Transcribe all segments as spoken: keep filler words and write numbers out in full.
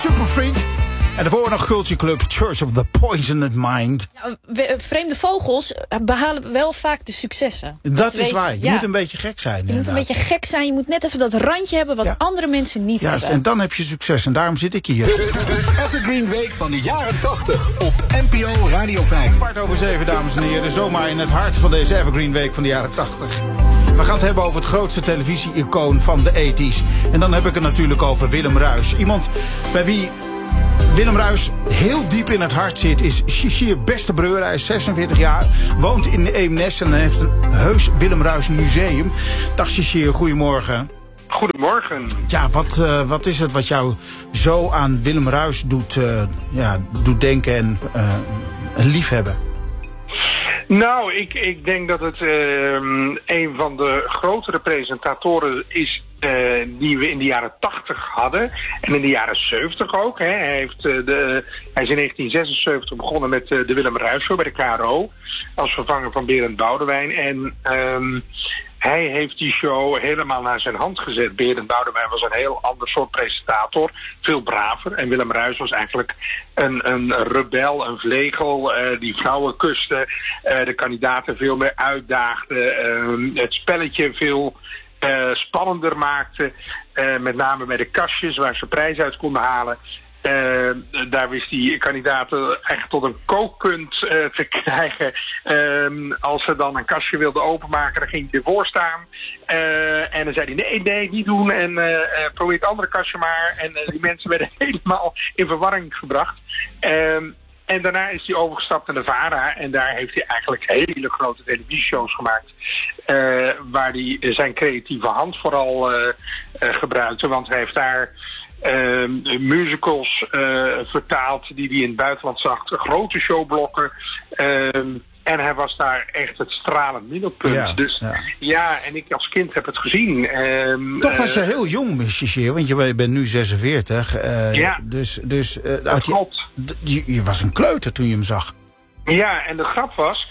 Superfreak. En daarvoor nog Culture Club, Church of the Poisoned Mind. Ja, we, vreemde vogels behalen wel vaak de successen. Dat, dat is waar. Je ja. moet een beetje gek zijn. Je inderdaad. moet een beetje gek zijn. Je moet net even dat randje hebben wat ja. andere mensen niet Juist, hebben. En dan heb je succes. En daarom zit ik hier. De Evergreen Week van de jaren tachtig op N P O Radio vijf. Kwart over zeven, dames en heren. Zomaar in het hart van deze Evergreen Week van de jaren tachtig. We gaan het hebben over het grootste televisie-icoon van de tachtiger. En dan heb ik het natuurlijk over Willem Ruijs. Iemand bij wie Willem Ruijs heel diep in het hart zit, is Shishir Bestebreur. Hij is zesenveertig jaar, woont in Eemnes en heeft een heus Willem Ruijs museum. Dag Shishir, goedemorgen. Goedemorgen. Ja, wat, uh, wat is het wat jou zo aan Willem Ruijs doet, uh, ja, doet denken en uh, liefhebben? Nou, ik, ik denk dat het uh, een van de grotere presentatoren is uh, die we in de jaren tachtig hadden. En in de jaren zeventig ook. Hè. Hij, heeft, uh, de, hij is in negentien zesenzeventig begonnen met uh, de Willem Ruijs Show bij de K R O. Als vervanger van Berend Boudewijn. En um, hij heeft die show helemaal naar zijn hand gezet. Berend Boudewijn was een heel ander soort presentator. Veel braver. En Willem Ruijs was eigenlijk een, een rebel, een vlegel. Uh, die vrouwen kuste. Uh, de kandidaten veel meer uitdaagde. Uh, het spelletje veel uh, spannender maakte. Uh, met name bij de kastjes waar ze prijs uit konden halen. Uh, daar wist die kandidaten echt tot een kookpunt uh, te krijgen. Uh, als ze dan een kastje wilden openmaken, dan ging hij ervoor staan. Uh, en dan zei hij, nee, nee, niet doen. En uh, uh, probeer het andere kastje maar. En uh, die mensen werden helemaal in verwarring gebracht. Uh, en daarna is hij overgestapt naar de VARA. En daar heeft hij eigenlijk hele grote televisieshows gemaakt. Uh, waar hij zijn creatieve hand vooral uh, uh, gebruikte. Want hij heeft daar Uh, musicals uh, vertaald die hij in het buitenland zag. Grote showblokken. Uh, en hij was daar echt het stralend middelpunt. Ja, dus ja. ja, en ik als kind heb het gezien. Uh, Toch was je uh, heel jong, Shishir, want je bent nu zesenveertig. Uh, ja, dus, dus, uh, dat klopt. Je, je, je was een kleuter toen je hem zag. Ja, en de grap was,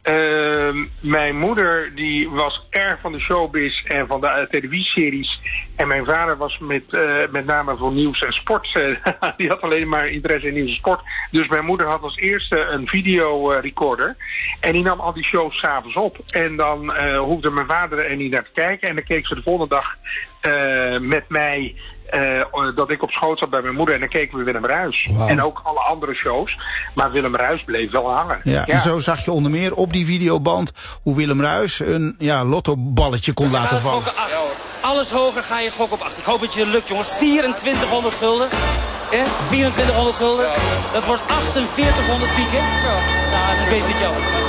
uh, mijn moeder die was erg van de showbiz en van de uh, televisieseries. En mijn vader was met, uh, met name voor nieuws en sport. Uh, die had alleen maar interesse in nieuws en sport. Dus mijn moeder had als eerste een videorecorder. En die nam al die shows 's avonds op. En dan uh, hoefde mijn vader er niet naar te kijken. En dan keek ze de volgende dag uh, met mij. Uh, dat ik op schoot zat bij mijn moeder en dan keken we Willem Ruijs. Wow. En ook alle andere shows. Maar Willem Ruijs bleef wel hangen. Ja, ja. En zo zag je onder meer op die videoband hoe Willem Ruijs een ja, lottoballetje kon laten vallen. Alles hoger ga je gokken op acht. Ik hoop dat je het lukt, jongens. vierentwintighonderd gulden. Eh? vierentwintighonderd gulden. Dat wordt achtenveertighonderd pieken. Ja, dat is basic jou.